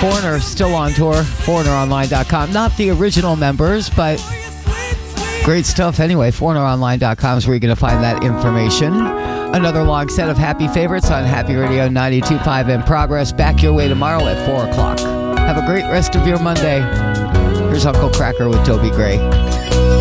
Foreigner still on tour. ForeignerOnline.com. Not the original members, but great stuff anyway. ForeignerOnline.com is where you're going to find that information. Another long set of happy favorites on Happy Radio 92.5 in progress. Back your way tomorrow at 4 o'clock. Have a great rest of your Monday. Here's Uncle Cracker with Toby Gray.